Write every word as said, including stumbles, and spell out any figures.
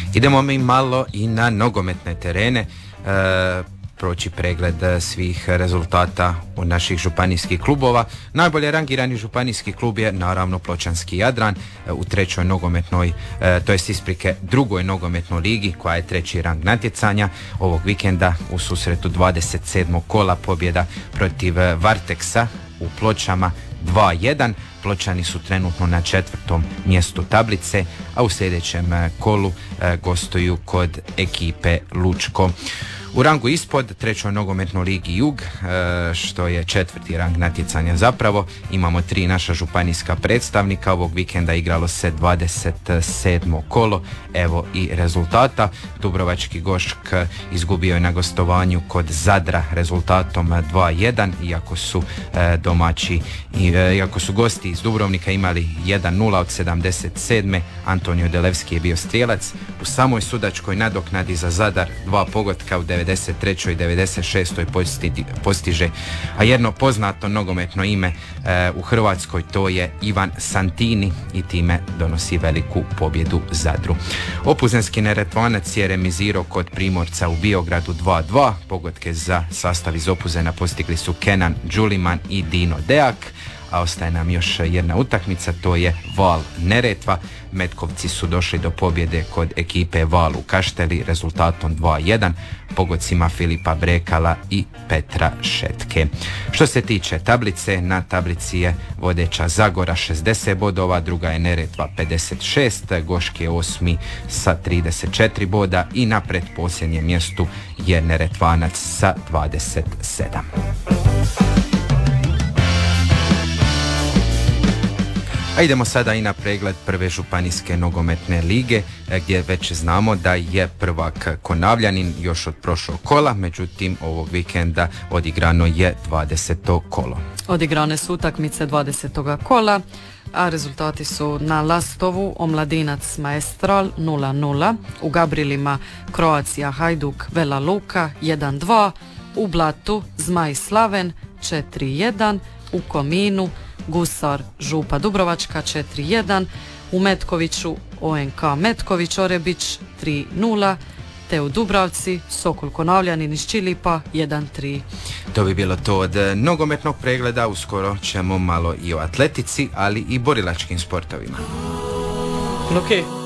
Idemo mi malo i na nogometne terene, e, proći pregled svih rezultata u naših županijskih klubova. Najbolje rangirani županijski klub je naravno Pločanski Jadran u trećoj nogometnoj, e, to jest isprike drugoj nogometnoj ligi koja je treći rang natjecanja. Ovog vikenda u susretu dvadeset sedmog kola pobjeda protiv Varteksa u Pločama dva jedan. Pločani su trenutno na četvrtom mjestu tablice, a u sljedećem kolu e, gostuju kod ekipe Lučko. U rangu ispod, trećoj nogometnoj ligi Jug, što je četvrti rang natjecanja zapravo, imamo tri naša županijska predstavnika. Ovog vikenda igralo se dvadeset sedmo kolo, evo i rezultata. Dubrovački Gošk izgubio je na gostovanju kod Zadra rezultatom dva jedan, iako su domaći, iako su gosti iz Dubrovnika imali jedan nula od sedamdeset sedme. Antonio Delevski je bio strijelac. U samoj sudačkoj nadoknadi za Zadar dva pogotka u devedeset trećoj i devedeset šestoj postiže, a jedno poznato nogometno ime e, u Hrvatskoj, to je Ivan Santini, i time donosi veliku pobjedu Zadru. Opuzenski Neretvanac je remizirao kod Primorca u Biogradu dva dva. Pogotke za sastav iz Opuzena postigli su Kenan Đuliman i Dino Deak, a ostaje nam još jedna utakmica, to je Val Neretva. Metkovci su došli do pobjede kod ekipe Val u Kašteli rezultatom dva jedan, pogodcima Filipa Brekala i Petra Šetke. Što se tiče tablice, na tablici je vodeća Zagora šezdeset bodova, druga je Neretva pedeset šest, Goški je osmi sa trideset četiri boda i na pretposljednjem mjestu je Neretvanac sa dvadeset sedam. A idemo sada i na pregled prve županijske nogometne lige, gdje već znamo da je prvak Konavljanin još od prošlog kola, međutim ovog vikenda odigrano je dvadeseto kolo. Odigrane su utakmice dvadesetog kola, a rezultati su na Lastovu Omladinac Maestral nula nula, u Gabrilima Croatia Hajduk Vela Luka jedan dva, u Blatu Zmaj Slaven četiri jedan, u Kominu Gusar Župa Dubrovačka četiri jedan, u Metkoviću O N K Metković Orebić tri nula, te u Dubravci Sokol Konavljanin iz Čilipa jedan tri. To bi bilo to od nogometnog pregleda. Uskoro ćemo malo i o atletici, ali i borilačkim sportovima. Ok.